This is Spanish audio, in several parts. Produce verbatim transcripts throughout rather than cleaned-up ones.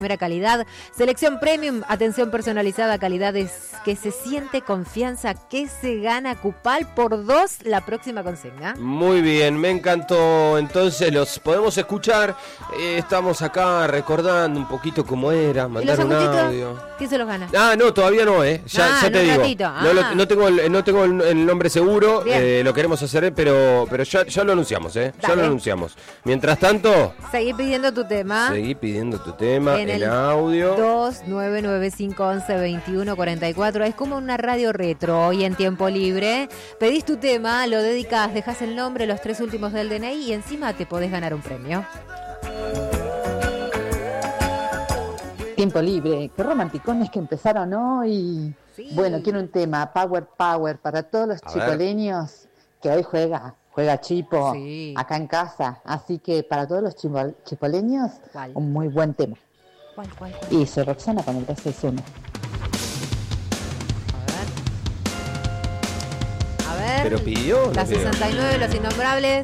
Primera calidad, selección premium, atención personalizada, calidades que se siente, confianza que se gana. Cupal por dos la próxima consigna. Muy bien, me encantó. Entonces los podemos escuchar. Eh, estamos acá recordando un poquito cómo era, mandar un audio. ¿Quién se los gana? Ah, no, todavía no, eh. Ya, ah, ya te digo. Ah. No, lo, no tengo el, no tengo el, el nombre seguro. Eh, lo queremos hacer, pero, pero ya, ya lo anunciamos, eh. Dale. Ya lo anunciamos. Mientras tanto, seguí pidiendo tu tema. Seguí pidiendo tu tema en, en el audio. dos nueve nueve cinco once veintiuno cuarenta y cuatro. Es como una radio retro hoy en tiempo libre. Pedís tu tema, lo dedicás, dejás el nombre, los tres últimos del D N I y encima te podés ganar un premio. Tiempo libre, qué romanticones que empezaron hoy. Sí. Bueno, quiero un tema, Power Power, para todos los A chicoleños ver. Que hoy juega, juega Chipo, sí. Acá en casa. Así que para todos los chipo, chipoleños, ¿cuál? Un muy buen tema. ¿Cuál, cuál, cuál? Y soy Roxana con el tres seis uno. A ver. A ver. Pero pidió. La sesenta y nueve, Los Innombrables.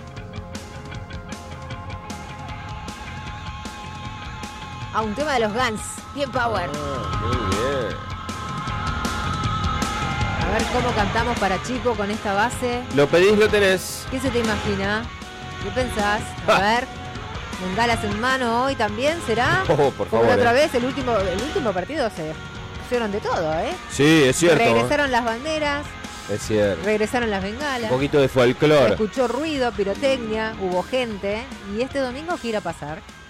Ah, un tema de los Guns. Bien Power. Ah, muy bien. A ver cómo cantamos para Chico con esta base. Lo pedís, lo tenés. ¿Qué se te imagina? ¿Qué pensás? A ah. ver. Bengalas en mano hoy también, ¿será? Oh, por favor. Porque otra eh. vez el último, el último partido se pusieron de todo, ¿eh? Sí, es cierto. Regresaron las banderas. Es cierto. Regresaron las bengalas. Un poquito de folclore. Se escuchó ruido, pirotecnia, hubo gente. ¿Y este domingo qué irá a pasar?